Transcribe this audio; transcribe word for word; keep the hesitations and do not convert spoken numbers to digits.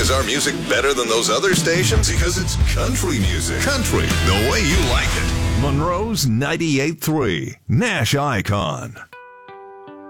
is our music better than those other stations? Because it's country music. Country, the way you like it. Monroe's ninety-eight point three, Nash Icon.